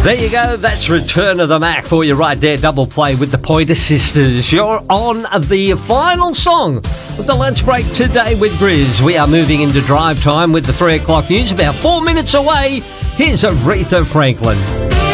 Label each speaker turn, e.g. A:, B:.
A: There you go, that's Return of the Mac for you right there. Double play with the Pointer Sisters. You're on the final song of the lunch break today with Grizz. We are moving into drive time with the 3 o'clock news. About 4 minutes away, here's Aretha Franklin.